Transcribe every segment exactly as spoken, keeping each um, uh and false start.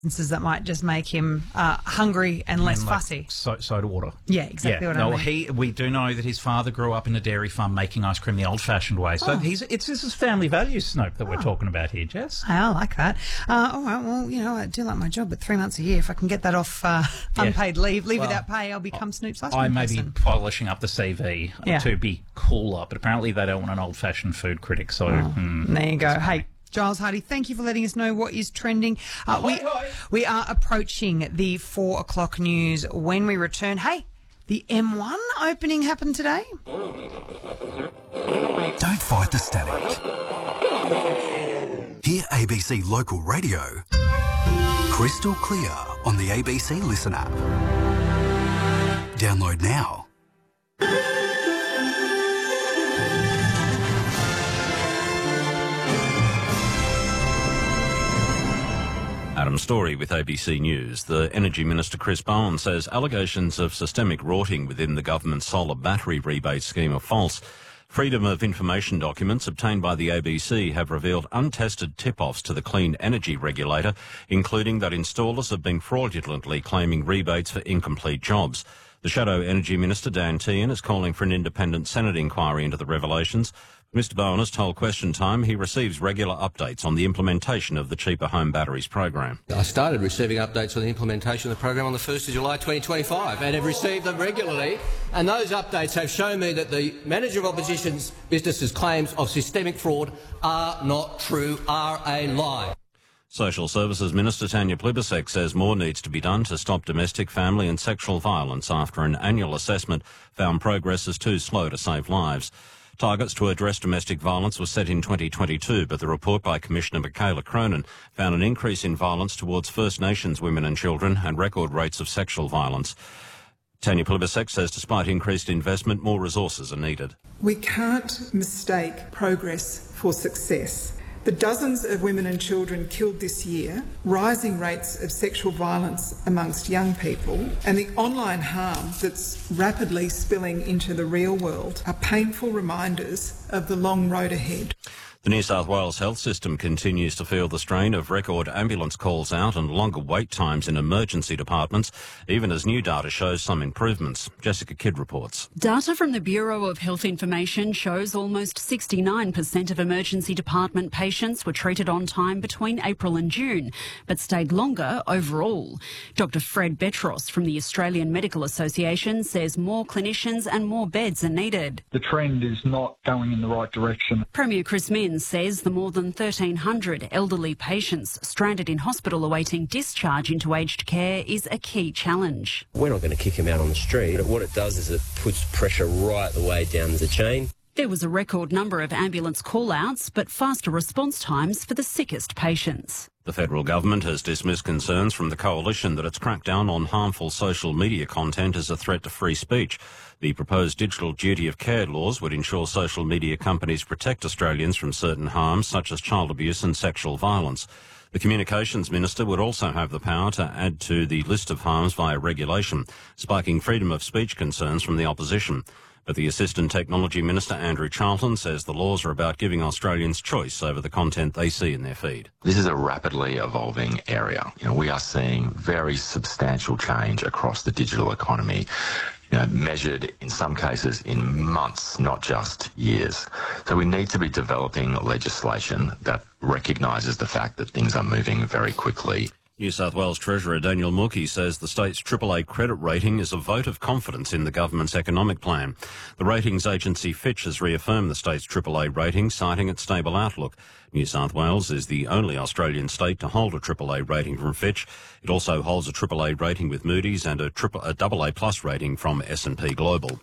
that might just make him uh, hungry and less And like fussy. So, soda water. Yeah, exactly yeah. what no, I mean. he, we do know that his father grew up in a dairy farm making ice cream the old-fashioned way. So Oh. he's it's this is family values, Snope, that we're Oh. talking about here, Jess. Hey, I like that. Uh, all right, well, you know, I do like my job, but three months a year, if I can get that off uh, Yeah. unpaid leave, leave Well, without pay, I'll become Snoop's ice cream I may be person. polishing up the C V Yeah. to be cooler, but apparently they don't want an old-fashioned food critic. So hmm. There you go. Hey, Giles Hardy, thank you for letting us know what is trending. Uh, we, we are approaching the four o'clock news when we return. Hey, the M one opening happened today. Don't fight the static. Hear A B C Local Radio crystal clear on the A B C Listen app. Download now. Adam Story with A B C News. The Energy Minister Chris Bowen says allegations of systemic rorting within the government's solar battery rebate scheme are false. Freedom of Information documents obtained by the A B C have revealed untested tip-offs to the Clean Energy Regulator, including that installers have been fraudulently claiming rebates for incomplete jobs. The Shadow Energy Minister, Dan Tehan, is calling for an independent Senate inquiry into the revelations. Mister Bowen has told Question Time he receives regular updates on the implementation of the Cheaper Home Batteries program. I started receiving updates on the implementation of the program on the first of July twenty twenty-five and have received them regularly, and those updates have shown me that the Manager of Opposition's business's claims of systemic fraud are not true, are a lie. Social Services Minister Tanya Plibersek says more needs to be done to stop domestic, family and sexual violence after an annual assessment found progress is too slow to save lives. Targets to address domestic violence were set in twenty twenty-two, but the report by Commissioner Michaela Cronin found an increase in violence towards First Nations women and children and record rates of sexual violence. Tanya Plibersek says despite increased investment, more resources are needed. We can't mistake progress for success. The dozens of women and children killed this year, rising rates of sexual violence amongst young people, and the online harm that's rapidly spilling into the real world are painful reminders of the long road ahead. The New South Wales health system continues to feel the strain of record ambulance calls out and longer wait times in emergency departments, even as new data shows some improvements. Jessica Kidd reports. Data from the Bureau of Health Information shows almost sixty-nine percent of emergency department patients were treated on time between April and June, but stayed longer overall. Doctor Fred Betros from the Australian Medical Association says more clinicians and more beds are needed. The trend is not going in the right direction. Premier Chris Minns says the more than thirteen hundred elderly patients stranded in hospital awaiting discharge into aged care is a key challenge. We're not going to kick him out on the street, but what it does is it puts pressure right the way down the chain. There was a record number of ambulance call-outs, but faster response times for the sickest patients. The federal government has dismissed concerns from the coalition that its crackdown on harmful social media content is a threat to free speech. The proposed digital duty of care laws would ensure social media companies protect Australians from certain harms such as child abuse and sexual violence. The Communications Minister would also have the power to add to the list of harms via regulation, spiking freedom of speech concerns from the opposition. But the Assistant Technology Minister, Andrew Charlton, says the laws are about giving Australians choice over the content they see in their feed. This is a rapidly evolving area. You know, we are seeing very substantial change across the digital economy, you know, measured in some cases in months, not just years. So we need to be developing legislation that recognises the fact that things are moving very quickly. New South Wales Treasurer Daniel Mookhey says the state's triple A credit rating is a vote of confidence in the government's economic plan. The ratings agency Fitch has reaffirmed the state's triple A rating, citing its stable outlook. New South Wales is the only Australian state to hold a triple A rating from Fitch. It also holds a triple A rating with Moody's and a, triple, a double A plus rating from S and P Global.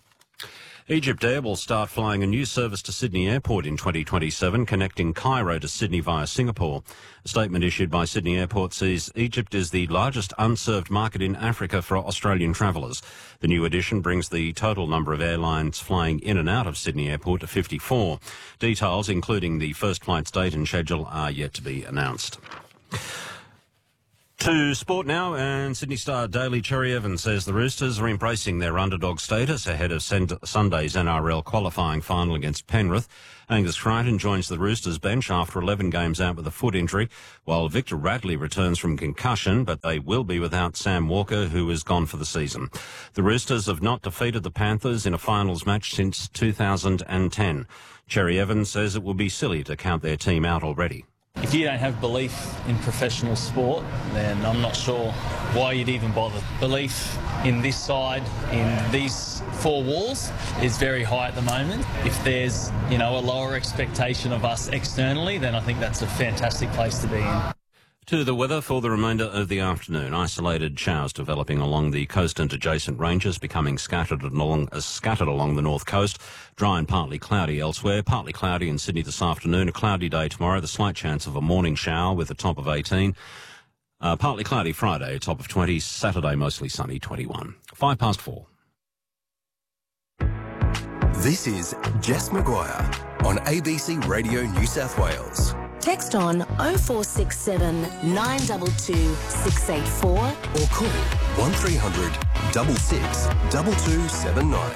Egypt Air will start flying a new service to Sydney Airport in twenty twenty-seven, connecting Cairo to Sydney via Singapore. A statement issued by Sydney Airport says Egypt is the largest unserved market in Africa for Australian travellers. The new addition brings the total number of airlines flying in and out of Sydney Airport to fifty-four. Details, including the first flight's date and schedule, are yet to be announced. To sport now, and Sydney Star Daily Cherry Evans says the Roosters are embracing their underdog status ahead of Sunday's N R L qualifying final against Penrith. Angus Crichton joins the Roosters bench after eleven games out with a foot injury, while Victor Radley returns from concussion, but they will be without Sam Walker, who is gone for the season. The Roosters have not defeated the Panthers in a finals match since two thousand ten. Cherry Evans says it would be silly to count their team out already. If you don't have belief in professional sport, then I'm not sure why you'd even bother. Belief in this side, in these four walls, is very high at the moment. If there's, you know, a lower expectation of us externally, then I think that's a fantastic place to be in. To the weather for the remainder of the afternoon. Isolated showers developing along the coast and adjacent ranges, becoming scattered along, uh, scattered along the north coast. Dry and partly cloudy elsewhere. Partly cloudy in Sydney this afternoon. A cloudy day tomorrow. The slight chance of a morning shower with a top of eighteen. Uh, partly cloudy Friday, top of twenty. Saturday mostly sunny, twenty-one. Five past four. This is Jess Maguire on A B C Radio New South Wales. Text on oh four six seven, nine two two, six eight four or call one three hundred, six six, two two seven nine.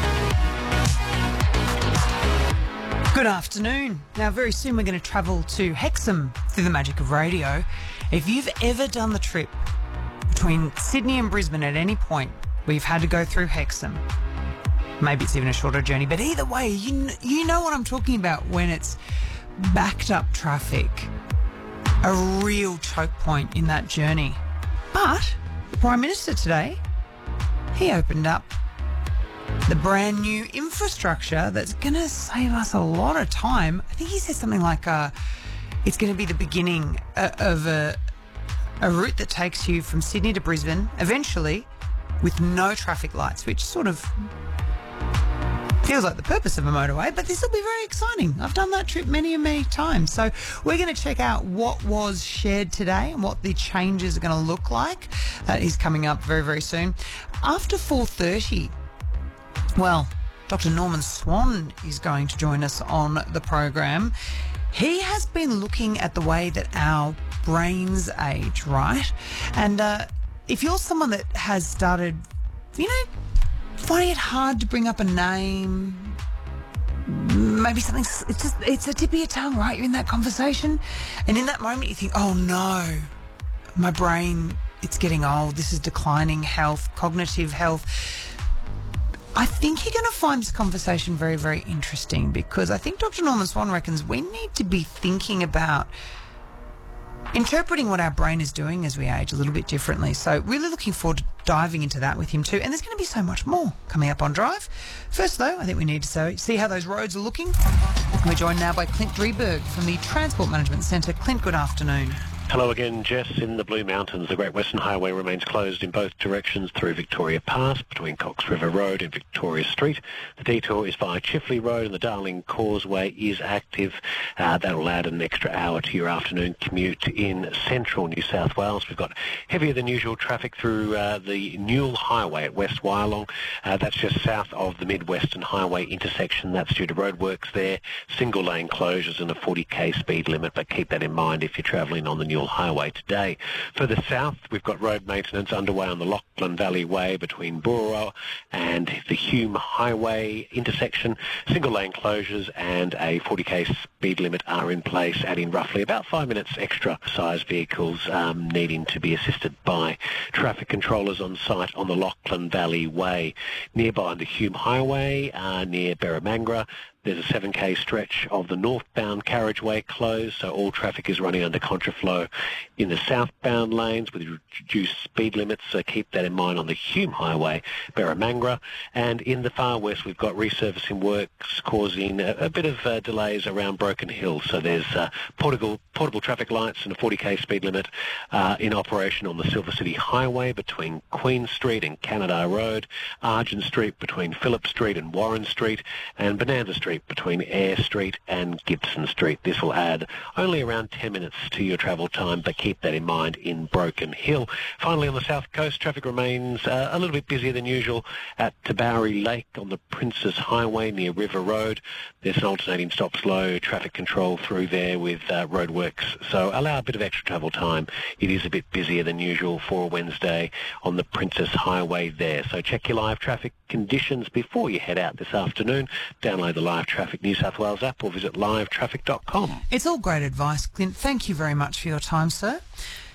Good afternoon. Now, very soon we're going to travel to Hexham through the magic of radio. If you've ever done the trip between Sydney and Brisbane at any point where you've had to go through Hexham, maybe it's even a shorter journey, but either way, you, you know what I'm talking about when it's backed up traffic, a real choke point in that journey. But the Prime Minister today, he opened up the brand new infrastructure that's going to save us a lot of time. I think he said something like uh, it's going to be the beginning uh, of a, a route that takes you from Sydney to Brisbane, eventually with no traffic lights, which sort of feels like the purpose of a motorway, but this will be very exciting. I've done that trip many and many times. So we're going to check out what was shared today and what the changes are going to look like. That is coming up very, very soon. After four thirty, well, Doctor Norman Swan is going to join us on the program. He has been looking at the way that our brains age, right? And uh, if you're someone that has started, you know, finding it hard to bring up a name, maybe something, it's just, it's a tip of your tongue, right? You're in that conversation, and in that moment you think, oh no, my brain, it's getting old, this is declining health, cognitive health. I think you're going to find this conversation very, very interesting, because I think Doctor Norman Swan reckons we need to be thinking about interpreting what our brain is doing as we age a little bit differently. So really looking forward to diving into that with him too. And there's going to be so much more coming up on Drive. First though, I think we need to see how those roads are looking. We're joined now by Clint Drieberg from the Transport Management Centre. Clint, good afternoon. Hello again, Jess. In the Blue Mountains, the Great Western Highway remains closed in both directions through Victoria Pass between Cox River Road and Victoria Street. The detour is via Chifley Road, and the Darling Causeway is active. Uh, that will add an extra hour to your afternoon commute in central New South Wales. We've got heavier than usual traffic through uh, the Newell Highway at West Wyalong. Uh, that's just south of the Mid-Western Highway intersection. That's due to roadworks there, single lane closures and a forty k speed limit, but keep that in mind if you're travelling on the Newell Highway today. Further south, we've got road maintenance underway on the Lachlan Valley Way between Burra and the Hume Highway intersection. Single lane closures and a forty k speed limit are in place, adding roughly about five minutes extra size vehicles um, needing to be assisted by traffic controllers on site on the Lachlan Valley Way. Nearby on the Hume Highway, uh, near Berramangra, there's a seven k stretch of the northbound carriageway closed, so all traffic is running under contraflow in the southbound lanes with reduced speed limits, so keep that in mind on the Hume Highway, Berramangra. And in the far west, we've got resurfacing works causing a, a bit of uh, delays around Broken Hill, so there's uh, portable, portable traffic lights and a forty k speed limit uh, in operation on the Silver City Highway between Queen Street and Canada Road, Argent Street between Phillip Street and Warren Street, and Bonanza Street between Eyre Street and Gibson Street. This will add only around ten minutes to your travel time, but keep that in mind in Broken Hill. Finally, on the south coast, traffic remains uh, a little bit busier than usual at Tabourie Lake on the Princes Highway near River Road. There's an alternating stop-slow traffic traffic control through there with uh, roadworks, so allow a bit of extra travel time. It is a bit busier than usual for a Wednesday on the Princess Highway there. So check your live traffic conditions before you head out this afternoon. Download the Live Traffic New South Wales app or visit live traffic dot com. It's all great advice, Clint. Thank you very much for your time, sir.